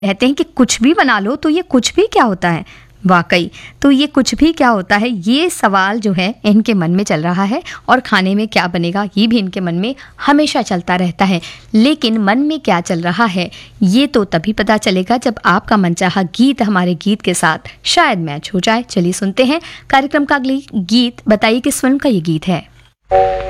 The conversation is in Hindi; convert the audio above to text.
कहते हैं कि कुछ भी बना लो, तो ये कुछ भी क्या होता है? वाकई, तो ये कुछ भी क्या होता है, ये सवाल जो है इनके मन में चल रहा है, और खाने में क्या बनेगा ये भी इनके मन में हमेशा चलता रहता है। लेकिन मन में क्या चल रहा है ये तो तभी पता चलेगा जब आपका मनचाहा गीत हमारे गीत के साथ शायद मैच हो जाए। चलिए सुनते हैं कार्यक्रम का अगली गीत। बताइए किस फिल्म का ये गीत है।